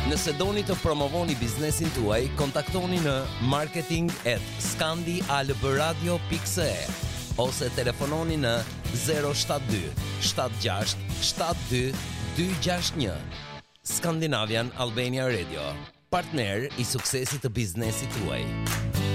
Nëse doni të promovoni biznesin tuaj, kontaktoni në marketing@scandialbradio.se ose telefononi në 072 76 72 261. Scandinavian Albania Radio, partner i suksesit të biznesit tuaj.